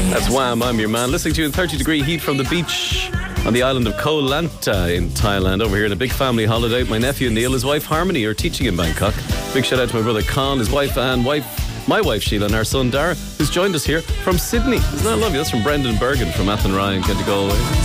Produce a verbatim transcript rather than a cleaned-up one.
That's Wham, I'm your man. Listening to you in thirty degree heat from the beach on the island of Koh Lanta in Thailand. Over here in a big family holiday. My nephew Neil, his wife Harmony are teaching in Bangkok. Big shout out to my brother Con, his wife Anne, wife, my wife Sheila, and our son Dara, who's joined us here from Sydney. Isn't that lovely? That's from Brendan Bergen from Athenry in County Galway.